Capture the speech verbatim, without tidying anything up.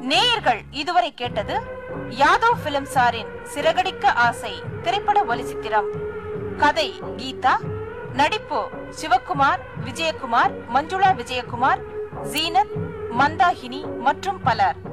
நேயர்கள் இதுவரை கேட்டது யாதவ் பிலிம்சாரின் சிறகடிக்க ஆசை திரைப்பட ஒலிச்சித்திரம். கதை கீதா, நடிப்பு சிவகுமார், விஜயகுமார், மஞ்சுளா விஜயகுமார், ஜீனத், மந்தாகினி மற்றும் பலர்.